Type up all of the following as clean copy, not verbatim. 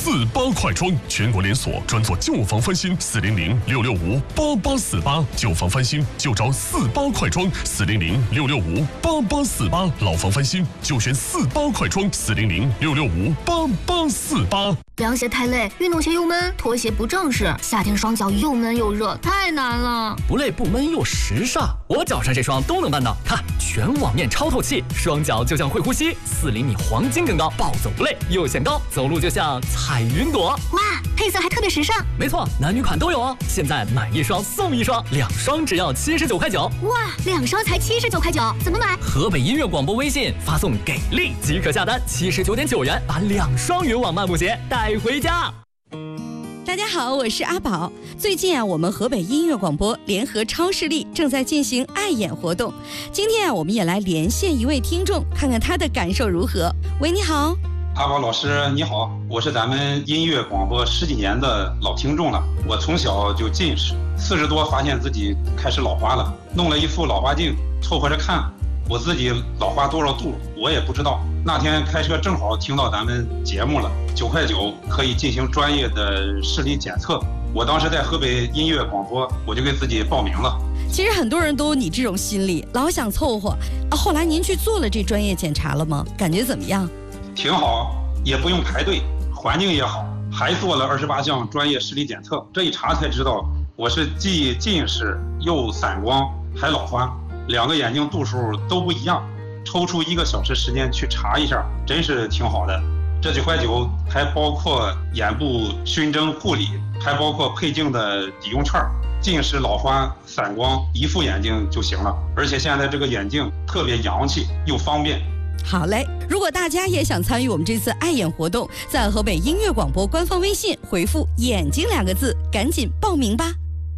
48快装，全国连锁，专做旧房翻新，400-665-8848，旧房翻新就找48快装，400-665-8848，老房翻新就选48快装，400-665-8848。 凉鞋太累，运动鞋又闷，拖鞋不正式，夏天双脚又闷又热，太难了。 不累不闷又时尚，我脚上这双都能办到。看，全网面超透气，双脚就像会呼吸，4厘米黄金更高，暴走不累，又显高，走路就像彩云朵。 哇，配色还特别时尚。 没错，男女款都有哦。现在买1双送1双，2双只要79块9。 哇，2双才79块9，怎么买？ 河北音乐广播微信发送给力即可下单，79.9元把2双云网漫步鞋带回家。 大家好，我是阿宝。最近我们河北音乐广播联合超视力正在进行爱眼活动。今天我们也来连线一位听众，看看他的感受如何。喂，你好。 阿宝老师你好，我是咱们音乐广播10几年的老听众了。我从小就近视，40多发现自己开始老花了，弄了一副老花镜凑合着看。我自己老花多少度我也不知道。那天开车正好听到咱们节目了，9块9可以进行专业的视力检测。我当时在河北音乐广播，我就给自己报名了。 其实很多人都有你这种心理，老想凑合。后来您去做了这专业检查了吗？感觉怎么样？ 挺好，也不用排队，环境也好，还做了28项专业视力检测。这一查才知道，我是既近视又散光还老花，2个眼睛度数都不一样。抽出1个小时时间去查一下，真是挺好的。这9块9还包括眼部熏蒸护理，还包括配镜的抵用券。近视、老花、散光1副眼镜就行了，而且现在这个眼镜特别洋气又方便。 好嘞，如果大家也想参与我们这次爱眼活动，在河北音乐广播官方微信回复眼睛2个字，赶紧报名吧。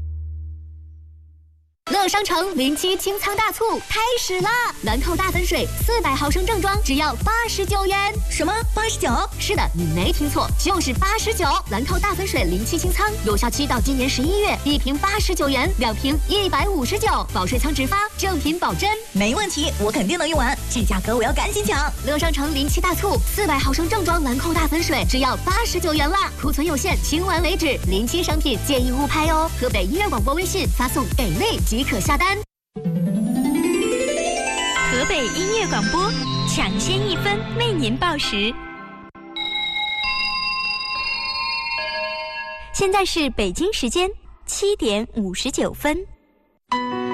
乐商城07清仓大促开始啦！兰蔻大粉水400毫升正装只要89元。什么89？是的，你没听错，就是89。兰蔻大粉水07清仓，有效期到今年11月，1瓶89元，2瓶159，保水仓直发，正品保真。 没问题，我肯定能用完，这价格我要赶紧抢。 乐商城07大促，400毫升正装兰蔻大粉水只要89元啦，库存有限，清完为止。07商品建议勿拍哦。河北音乐广播微信发送给力即可下单。 河北音乐广播抢先1分为您报时。现在是北京时间7点59分。